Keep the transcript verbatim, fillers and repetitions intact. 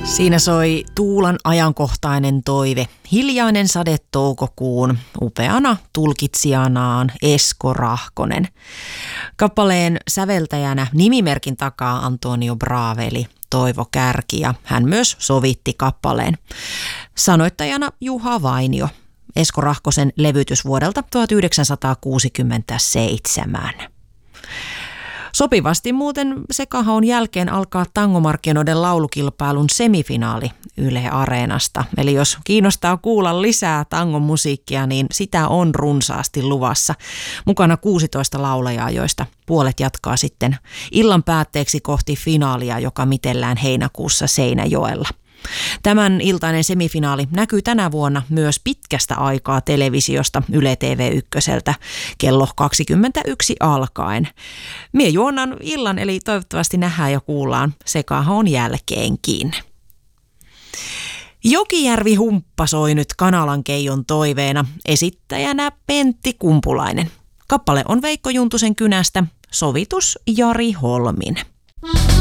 Siinä soi Tuulan ajankohtainen toive, hiljainen sade toukokuun, upeana tulkitsijanaan Esko Rahkonen. Kappaleen säveltäjänä nimimerkin takaa Antonio Braveli, Toivo Kärki, ja hän myös sovitti kappaleen. Sanoittajana Juha Vainio. Esko Rahkosen levytys vuodelta tuhatyhdeksänsataakuusikymmentäseitsemän. Sopivasti muuten sekahaun jälkeen alkaa tangomarkkinoiden laulukilpailun semifinaali Yle Areenasta. Eli jos kiinnostaa kuulla lisää tangon musiikkia, niin sitä on runsaasti luvassa. Mukana kuusitoista laulajaa, joista puolet jatkaa sitten illan päätteeksi kohti finaalia, joka mitellään heinäkuussa Seinäjoella. Tämän iltainen semifinaali näkyy tänä vuonna myös pitkästä aikaa televisiosta Yle T V ykköseltä kello kaksikymmentäyksi alkaen. Mie juonnan illan, eli toivottavasti nähdään ja kuullaan sekahaun jälkeenkin. Jokijärvi Humppa soi nyt Kanalan Keijon toiveena, esittäjänä Pentti Kumpulainen. Kappale on Veikko Juntusen kynästä, sovitus Jari Holmin.